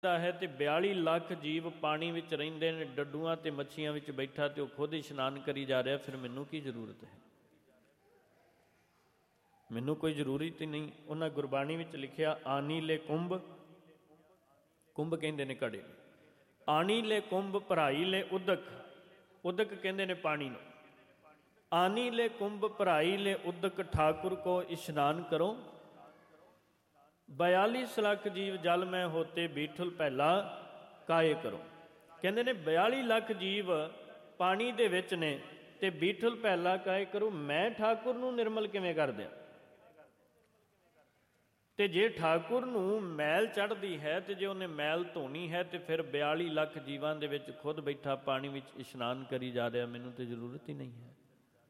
ਹੈ ਤੇ 42 ਲੱਖ ਜੀਵ ਪਾਣੀ ਵਿੱਚ ਰਹਿੰਦੇ ਨੇ, ਡੱਡੂਆਂ ਤੇ ਮੱਛੀਆਂ ਵਿੱਚ ਬੈਠਾ ਤੇ ਉਹ ਖੁਦ ਇਸ਼ਨਾਨ ਕਰੀ ਜਾ ਰਿਹਾ, ਫਿਰ ਮੈਨੂੰ ਕੀ ਜ਼ਰੂਰਤ ਹੈ? ਮੈਨੂੰ ਕੋਈ ਜ਼ਰੂਰਤ ਹੀ ਨਹੀਂ। ਉਹਨਾਂ ਗੁਰਬਾਣੀ ਵਿੱਚ ਲਿਖਿਆ, ਆਨੀ ਲੈ ਕੁੰਭ, ਕੁੰਭ ਕਹਿੰਦੇ ਨੇ ਘੜੇ, ਆਣੀ ਲੈ ਕੁੰਭ ਭਰਾਈ ਲੈ ਉਦਕ, ਉਦਕ ਕਹਿੰਦੇ ਨੇ ਪਾਣੀ ਨੂੰ। ਆਨੀ ਲੈ ਕੁੰਭ ਭਰਾਈ ਲੈ ਉਦਕ, ਠਾਕੁਰ ਕੋ ਇਸ਼ਨਾਨ ਕਰੋ। 42 ਲੱਖ ਜੀਵ ਜਲ ਮੈਂ ਹੋਤੇ, ਬੀਠਲ ਪਹਿਲਾ ਕਾਏ ਕਰੋ। ਕਹਿੰਦੇ ਨੇ 42 ਲੱਖ ਜੀਵ ਪਾਣੀ ਦੇ ਵਿੱਚ ਨੇ ਤੇ ਬੀਠਲ ਪਹਿਲਾ ਕਾਏ ਕਰੋ। ਮੈਂ ਠਾਕੁਰ ਨੂੰ ਨਿਰਮਲ ਕਿਵੇਂ ਕਰ ਦਿਆਂ? ਤੇ ਜੇ ਠਾਕੁਰ ਨੂੰ ਮੈਲ ਚੜ੍ਹਦੀ ਹੈ ਤੇ ਜੇ ਉਹਨੇ ਮੈਲ ਧੋਣੀ ਹੈ ਤੇ ਫਿਰ 42 ਲੱਖ ਜੀਵਾਂ ਦੇ ਵਿੱਚ ਖੁਦ ਬੈਠਾ ਪਾਣੀ ਵਿੱਚ ਇਸ਼ਨਾਨ ਕਰੀ ਜਾ ਰਿਹਾ, ਮੈਨੂੰ ਤੇ ਜ਼ਰੂਰਤ ਹੀ ਨਹੀਂ ਹੈ।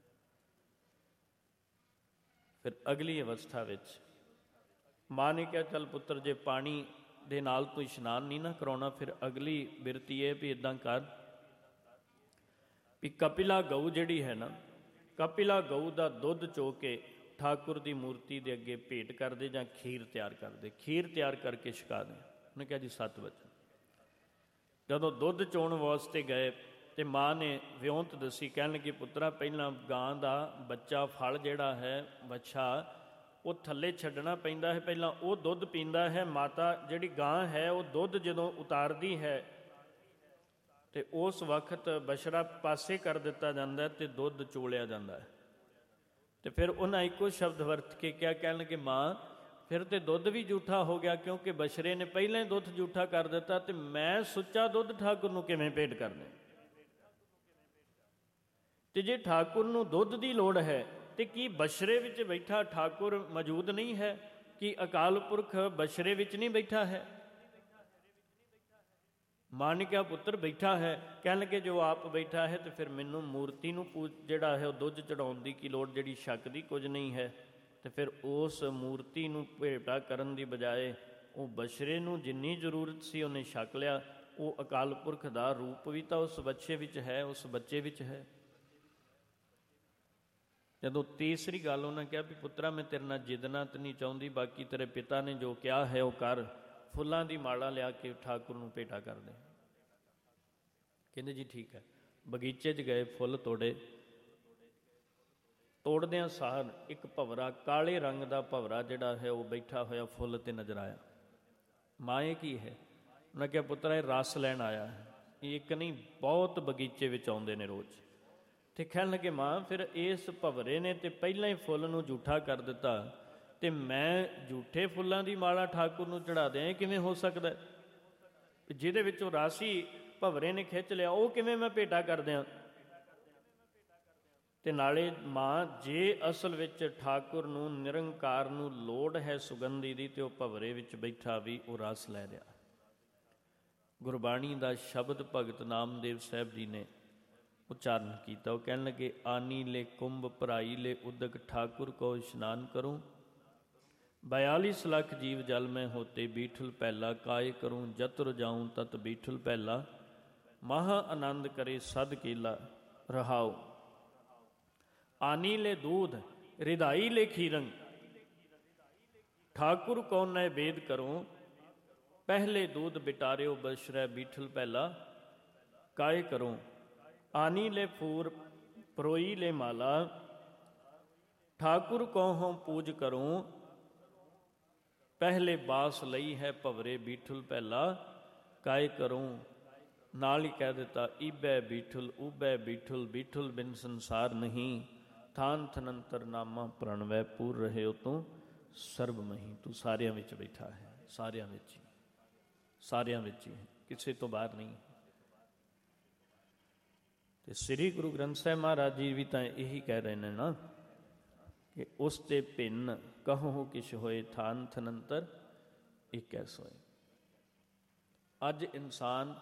ਫਿਰ ਅਗਲੀ ਅਵਸਥਾ ਵਿੱਚ ਮਾਂ ਨੇ ਕਿਹਾ, ਚੱਲ ਪੁੱਤਰ ਜੇ ਪਾਣੀ ਦੇ ਨਾਲ ਤੂੰ ਇਸ਼ਨਾਨ ਨਹੀਂ ਨਾ ਕਰਾਉਣਾ, ਫਿਰ ਅਗਲੀ ਬਿਰਤੀ ਇਹ ਵੀ ਇੱਦਾਂ ਕਰ ਵੀ ਕਪਿਲਾ ਗਊ ਜਿਹੜੀ ਹੈ ਨਾ, ਕਪਿਲਾ ਗਊ ਦਾ ਦੁੱਧ ਚੋ ਕੇ ਠਾਕੁਰ ਦੀ ਮੂਰਤੀ ਦੇ ਅੱਗੇ ਭੇਟ ਕਰਦੇ ਜਾਂ ਖੀਰ ਤਿਆਰ ਕਰਦੇ, ਖੀਰ ਤਿਆਰ ਕਰਕੇ ਛਕਾ ਦੇ। ਉਹਨੇ ਕਿਹਾ ਜੀ 7 ਵਜੇ। ਜਦੋਂ ਦੁੱਧ ਚੋਣ ਵਾਸਤੇ ਗਏ ਤੇ ਮਾਂ ਨੇ ਵਿਉਂਤ ਦੱਸੀ, ਕਹਿਣ ਲੱਗੀ, ਪੁੱਤਰਾ ਪਹਿਲਾਂ ਗਾਂ ਦਾ ਬੱਚਾ ਫਲ ਜਿਹੜਾ ਹੈ, ਵੱਛਾ, ਉਹ ਥੱਲੇ ਛੱਡਣਾ ਪੈਂਦਾ ਹੈ, ਪਹਿਲਾਂ ਉਹ ਦੁੱਧ ਪੀਂਦਾ ਹੈ। ਮਾਤਾ ਜਿਹੜੀ ਗਾਂ ਹੈ ਉਹ ਦੁੱਧ ਜਦੋਂ ਉਤਾਰਦੀ ਹੈ ਤੇ ਉਸ ਵਕਤ ਬਛੜਾ ਪਾਸੇ ਕਰ ਦਿੱਤਾ ਜਾਂਦਾ ਤੇ ਦੁੱਧ ਚੋਲਿਆ ਜਾਂਦਾ ਹੈ। ਤੇ ਫਿਰ ਉਹਨਾਂ ਇੱਕੋ ਸ਼ਬਦ ਵਰਤ ਕੇ ਕਿਹਾ, ਕਹਿਣ ਲੱਗੇ, ਮਾਂ ਫਿਰ ਤੇ ਦੁੱਧ ਵੀ ਜੂਠਾ ਹੋ ਗਿਆ, ਕਿਉਂਕਿ ਬਛੜੇ ਨੇ ਪਹਿਲਾਂ ਹੀ ਦੁੱਧ ਜੂਠਾ ਕਰ ਦਿੱਤਾ, ਤੇ ਮੈਂ ਸੁੱਚਾ ਦੁੱਧ ਠਾਕੁਰ ਨੂੰ ਕਿਵੇਂ ਭੇਟ ਕਰਨਾ? ਤੇ ਜੇ ਠਾਕੁਰ ਨੂੰ ਦੁੱਧ ਦੀ ਲੋੜ ਹੈ ਤੇ ਕੀ ਬਛੜੇ ਵਿੱਚ ਬੈਠਾ ਠਾਕੁਰ ਮੌਜੂਦ ਨਹੀਂ ਹੈ? ਕਿ ਅਕਾਲ ਪੁਰਖ ਬਛੜੇ ਵਿੱਚ ਨਹੀਂ ਬੈਠਾ ਹੈ? ਮਾਂ ਨੇ ਕਿਹਾ, ਪੁੱਤਰ ਬੈਠਾ ਹੈ। ਕਹਿਣ ਲੱਗੇ, ਜੋ ਆਪ ਬੈਠਾ ਹੈ ਤੇ ਫਿਰ ਮੈਨੂੰ ਮੂਰਤੀ ਨੂੰ ਜਿਹੜਾ ਹੈ ਉਹ ਦੁੱਧ ਚੜਾਉਣ ਦੀ ਕੀ ਲੋੜ, ਜਿਹੜੀ ਸ਼ੱਕ ਦੀ ਕੁਝ ਨਹੀਂ ਹੈ। ਤੇ ਫਿਰ ਉਸ ਮੂਰਤੀ ਨੂੰ ਭੇਟਾ ਕਰਨ ਦੀ ਬਜਾਏ ਉਹ ਬਛੜੇ ਨੂੰ ਜਿੰਨੀ ਜ਼ਰੂਰਤ ਸੀ ਉਹਨੇ ਛਕ ਲਿਆ। ਉਹ ਅਕਾਲ ਪੁਰਖ ਦਾ ਰੂਪ ਵੀ ਤਾਂ ਉਸ ਬੱਚੇ ਵਿੱਚ ਹੈ, ਉਸ ਬੱਚੇ ਵਿੱਚ ਹੈ। ਜਦੋਂ ਤੀਸਰੀ ਗੱਲ ਉਹਨਾਂ ਕਿਹਾ ਵੀ ਪੁੱਤਰਾ ਮੈਂ ਤੇਰੇ ਨਾਲ ਜਿੱਦਣਾ ਤਾਂ ਨਹੀਂ ਚਾਹੁੰਦੀ, ਬਾਕੀ ਤੇਰੇ ਪਿਤਾ ਨੇ ਜੋ ਕਿਹਾ ਹੈ ਉਹ ਕਰ, ਫੁੱਲਾਂ ਦੀ ਮਾਲਾ ਲਿਆ ਕੇ ਠਾਕੁਰ ਨੂੰ ਭੇਟਾ ਕਰ ਦੇ। ਕਹਿੰਦੇ ਜੀ ਠੀਕ ਹੈ। ਬਗੀਚੇ 'ਚ ਗਏ, ਫੁੱਲ ਤੋੜੇ, ਤੋੜਦਿਆਂ ਸਾਰ ਇੱਕ ਭਵਰਾ, ਕਾਲੇ ਰੰਗ ਦਾ ਭਵਰਾ ਜਿਹੜਾ ਹੈ ਉਹ ਬੈਠਾ ਹੋਇਆ ਫੁੱਲ 'ਤੇ ਨਜ਼ਰ ਆਇਆ। ਮਾਂ ਇਹ ਕੀ ਹੈ? ਉਹਨਾਂ ਕਿਹਾ, ਪੁੱਤਰਾ ਇਹ ਰਸ ਲੈਣ ਆਇਆ ਹੈ। ਇਹ ਇੱਕ ਨਹੀਂ, ਬਹੁਤ ਬਗੀਚੇ ਵਿੱਚ ਆਉਂਦੇ ਨੇ ਰੋਜ਼। ਤੇ ਕਹਿਣ ਲੱਗੇ, ਮਾਂ ਫਿਰ ਇਸ ਭਵਰੇ ਨੇ ਤੇ ਪਹਿਲਾਂ ਹੀ ਫੁੱਲ ਨੂੰ ਜੂਠਾ ਕਰ ਦਿੱਤਾ ਤੇ ਮੈਂ ਜੂਠੇ ਫੁੱਲਾਂ ਦੀ ਮਾਲਾ ਠਾਕੁਰ ਨੂੰ ਚੜ੍ਹਾ ਦਿਆਂ, ਇਹ ਕਿਵੇਂ ਹੋ ਸਕਦਾ? ਜਿਹਦੇ ਵਿੱਚੋਂ ਰਾਸੀ ਭਵਰੇ ਨੇ ਖਿੱਚ ਲਿਆ ਉਹ ਕਿਵੇਂ ਮੈਂ ਭੇਟਾ ਕਰ ਦਿਆਂ? ਤੇ ਨਾਲੇ ਮਾਂ ਜੇ ਅਸਲ ਵਿੱਚ ਠਾਕੁਰ ਨੂੰ ਨਿਰੰਕਾਰ ਨੂੰ ਲੋੜ ਹੈ ਸੁਗੰਧੀ ਦੀ, ਤੇ ਉਹ ਭਵਰੇ ਵਿੱਚ ਬੈਠਾ ਵੀ ਉਹ ਰਸ ਲੈ ਰਿਹਾ। ਗੁਰਬਾਣੀ ਦਾ ਸ਼ਬਦ ਭਗਤ ਨਾਮਦੇਵ ਸਾਹਿਬ ਜੀ ਨੇ ਉਚਾਰਨ ਕੀਤਾ। ਉਹ ਕਹਿਣ ਲੱਗੇ, ਆਨੀ ਲੈ ਕੁੰਭ ਭਰਾਈ ਲੈ ਉਦਕ, ਠਾਕੁਰ ਕੋ ਇਸ਼ਨਾਨ ਕਰੂੰ। 42 ਲੱਖ ਜੀਵ ਜਲ ਮੈਂ ਹੋਤੇ, ਬੀਠਲ ਪਹਿਲਾ ਕਾਏ ਕਰੂੰ। ਜਤੁਰ ਜਾਊਂ ਤਤ ਬੀਠਲ ਪਹਿਲਾ, ਮਹਾ ਆਨੰਦ ਕਰੇ ਸਦ ਕੇਲਾ ਰਹਾਉ। ਆਨੀ ਲੈ ਦੂਧ ਰਿਧਾਈ ਲੈ ਖੀਰੰ, ਠਾਕੁਰ ਕੋ ਨੈ ਬੇਦ ਕਰੂੰ। ਪਹਿਲੇ ਦੂਧ ਬਿਟਾਰਿਓ ਬਛੜੈ, ਬੀਠਲ ਪਹਿਲਾ ਕਾਏ ਕਰੂੰ। ਆਨੀ ਲੈ ਫੂਰ ਪਰੋਈ ਲੈ ਮਾਲਾ, ਠਾਕੁਰ ਕੋ ਹੋਂ ਪੂਜ ਕਰੂੰ। ਪਹਿਲੇ ਬਾਸ ਲਈ ਹੈ ਭਵਰੇ, ਬੀਠਲ ਪਹਿਲਾ ਕਾਏ ਕਰੂੰ। ਨਾਲ ਹੀ ਕਹਿ ਦਿੱਤਾ, ਈਬੈ ਬੀਠਲ ਊਬੈ ਬੀਠਲ, ਬੀਠਲ ਬਿਨ ਸੰਸਾਰ ਨਹੀਂ। ਥਾਨ ਥਨੰਤਰ ਨਾਮਾ ਪ੍ਰਣਵੈ, ਪੂਰ ਰਹੇ ਹੋ ਤੂੰ ਸਰਬ ਮਹੀਂ। ਤੂੰ ਸਾਰਿਆਂ ਵਿੱਚ ਬੈਠਾ ਹੈ, ਸਾਰਿਆਂ ਵਿੱਚ ਹੀ, ਸਾਰਿਆਂ ਵਿੱਚ ਹੀ, ਕਿਸੇ ਤੋਂ ਬਾਹਰ ਨਹੀਂ। ਤੇ ਸ੍ਰੀ ਗੁਰੂ ਗ੍ਰੰਥ ਸਾਹਿਬ ਮਹਾਰਾਜ ਜੀ ਵੀ ਤਾਂ ਇਹੀ ਕਹਿ ਰਹੇ ਨੇ ਨਾ ਕਿ ਉਸ ਤੇ ਭਿੰਨ ਕਹੋ ਕਿਛ ਹੋਏ, ਥਾਨ ਥਨੰਤਰ ਇਕੈ ਸੋਏ। ਅੱਜ ਇਨਸਾਨ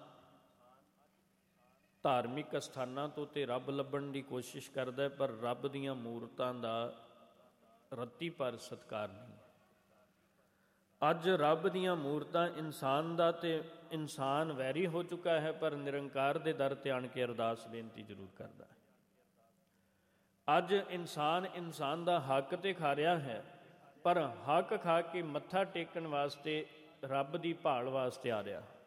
ਧਾਰਮਿਕ ਅਸਥਾਨਾਂ ਤੋਂ ਤੇ ਰੱਬ ਲੱਭਣ ਦੀ ਕੋਸ਼ਿਸ਼ ਕਰਦਾ, ਪਰ ਰੱਬ ਦੀਆਂ ਮੂਰਤਾਂ ਦਾ ਰੱਤੀ ਭਰ ਸਤਿਕਾਰ ਨਹੀਂ। ਅੱਜ ਰੱਬ ਦੀਆਂ ਮੂਰਤਾਂ ਇਨਸਾਨ ਦਾ ਤੇ ਇਨਸਾਨ ਵੈਰੀ ਹੋ ਚੁੱਕਾ ਹੈ, ਪਰ ਨਿਰੰਕਾਰ ਦੇ ਦਰ ਤੇ ਆਣ ਕੇ ਅਰਦਾਸ ਬੇਨਤੀ ਜ਼ਰੂਰ ਕਰਦਾ ਹੈ। ਅੱਜ ਇਨਸਾਨ ਦਾ ਹੱਕ ਤੇ ਖਾ ਰਿਹਾ ਹੈ, ਪਰ ਹੱਕ ਖਾ ਕੇ ਮੱਥਾ ਟੇਕਣ ਵਾਸਤੇ ਰੱਬ ਦੀ ਭਾਲ ਵਾਸਤੇ ਆ ਰਿਹਾ।